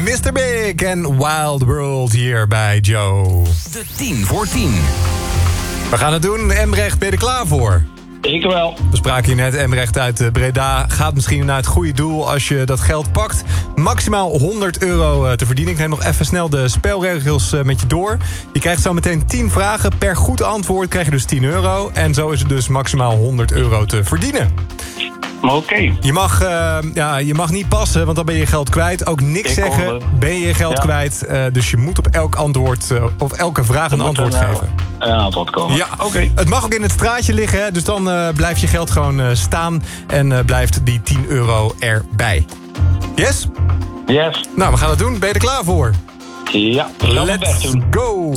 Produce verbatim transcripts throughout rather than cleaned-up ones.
mister Big en Wild World hier bij Joe. De tien voor tien. We gaan het doen. Embrecht, ben je er klaar voor? Ik wel. We spraken hier net, Embrecht uit Breda. Gaat misschien naar het goede doel als je dat geld pakt. Maximaal honderd euro te verdienen. Ik neem nog even snel de spelregels met je door. Je krijgt zo meteen tien vragen. Per goed antwoord krijg je dus tien euro. En zo is het dus maximaal honderd euro te verdienen. Oké. Okay. Je mag, uh, ja, je mag niet passen, want dan ben je geld kwijt. Ook niks Ik zeggen, onder. ben je geld ja. kwijt. Uh, dus je moet op elk antwoord, uh, of elke vraag een antwoord een, geven. Een antwoord komen. Ja, oké. Okay. Het mag ook in het straatje liggen, hè, dus dan uh, blijft je geld gewoon uh, staan. En uh, blijft die tien euro erbij. Yes? Yes. Nou, we gaan het doen. Ben je er klaar voor? Ja, ik zal het best doen. Go!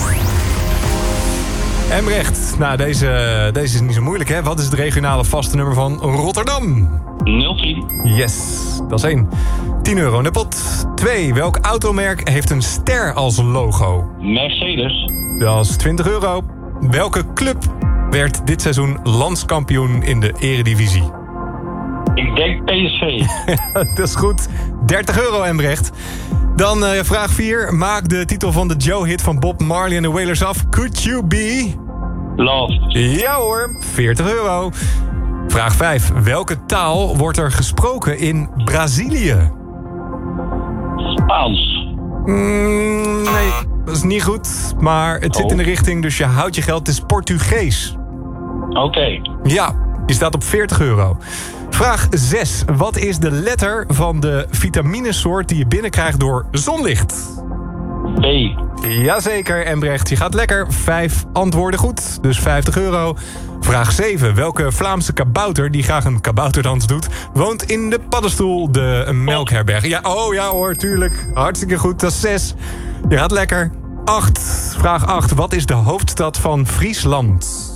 Embrecht, nou deze, deze is niet zo moeilijk, hè? Wat is het regionale vaste nummer van Rotterdam? nul tien. Yes, dat is één. tien euro in de pot. twee. Welk automerk heeft een ster als logo? Mercedes. Dat is twintig euro. Welke club werd dit seizoen landskampioen in de eredivisie? Ik denk P S V. Dat is goed. dertig euro, Embrecht. Dan uh, vraag vier. Maak de titel van de Joe-hit van Bob Marley en de Wailers af. Could you be... Love. Ja hoor, veertig euro. Vraag vijf. Welke taal wordt er gesproken in Brazilië? Spaans. Mm, nee, dat is niet goed. Maar het oh. zit in de richting, dus je houdt je geld. Het is Portugees. Oké. Okay. Ja, je staat op veertig euro. Vraag zes. Wat is de letter van de vitaminesoort die je binnenkrijgt door zonlicht? B. Jazeker, Embrecht. Je gaat lekker. Vijf antwoorden goed, dus vijftig euro. Vraag zeven. Welke Vlaamse kabouter, die graag een kabouterdans doet, woont in de paddenstoel, de melkherberg? Ja, oh ja hoor, tuurlijk. Hartstikke goed, dat is zes. Je gaat lekker. acht. Vraag acht. Wat is de hoofdstad van Friesland?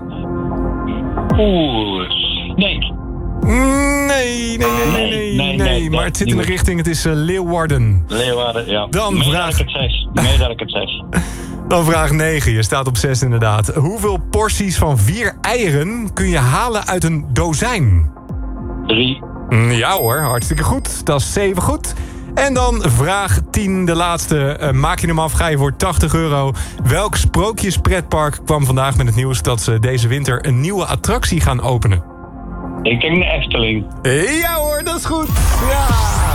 Oeh, nee. Nee, nee, nee, nee, nee, nee, nee. Maar het zit in de richting, het is uh, Leeuwarden. Leeuwarden, ja. Dan mee vraag... dat ik het zes. Mee dat ik het zes. Dan vraag negen, je staat op zes inderdaad. Hoeveel porties van vier eieren kun je halen uit een dozijn? Drie. Ja hoor, hartstikke goed. Dat is zeven goed. En dan vraag tien, de laatste. Uh, maak je hem af, ga je voor tachtig euro. Welk sprookjespretpark kwam vandaag met het nieuws dat ze deze winter een nieuwe attractie gaan openen? Ik denk de Efteling. Ja hoor, dat is goed. Ja,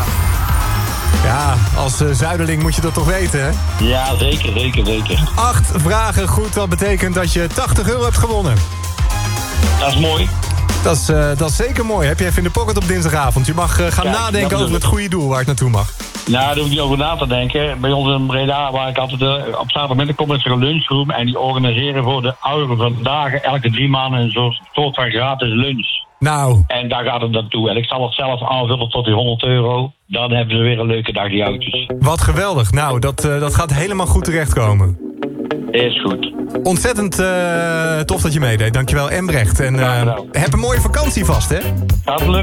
ja als uh, Zuiderling moet je dat toch weten, hè? Ja, zeker, zeker, zeker. Acht vragen goed, dat betekent dat je tachtig euro hebt gewonnen. Dat is mooi. Dat is, uh, dat is zeker mooi. Heb je even in de pocket op dinsdagavond. Je mag uh, gaan Kijk, nadenken over het goede doel waar het naartoe mag. Nou, daar hoef ik niet over na te denken. Bij ons in Breda, waar ik altijd uh, op zaterdagmiddag kom, is er een lunchroom. En die organiseren voor de ouderen vandaag elke drie maanden een soort, soort van gratis lunch. Nou. En daar gaat het naartoe. En ik zal het zelf aanvullen tot die honderd euro. Dan hebben ze weer een leuke dag, die oudjes. Wat geweldig. Nou, dat, uh, dat gaat helemaal goed terechtkomen. Is goed. Ontzettend uh, tof dat je meedeed. Dankjewel, Embrecht. En uh, heb een mooie vakantie vast, hè? Gaat lukken.